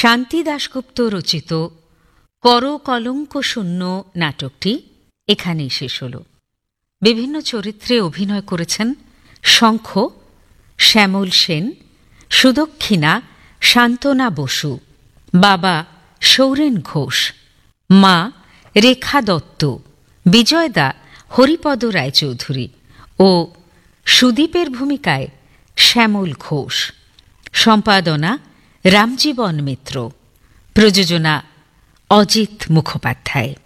শান্তি দাশগুপ্ত রচিত করকলঙ্ক শূন্য নাটকটি এখানেই শেষ হল। বিভিন্ন চরিত্রে অভিনয় করেছেন শঙ্খ, শ্যামল সেন, সুদক্ষিণা শান্তনা বসু, বাবা সৌরেন ঘোষ, মা রেখা দত্ত, বিজয়দা হরিপদ রায়চৌধুরী ও সুদীপের ভূমিকায় শ্যামল ঘোষ। সম্পাদনা রামজীবন মিত্র। প্রযোজনা অজিত মুখোপাধ্যায়।